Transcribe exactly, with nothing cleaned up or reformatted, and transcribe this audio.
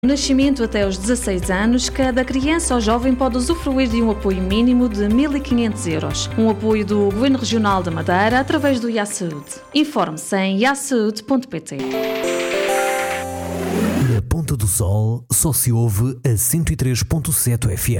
Do nascimento até aos dezasseis anos, cada criança ou jovem pode usufruir de um apoio mínimo de mil e quinhentos euros. Um apoio do Governo Regional da Madeira através do I A Saúde. Informe-se em i a saúde ponto pt. Na Ponta do Sol só se ouve a cento e três ponto sete F M.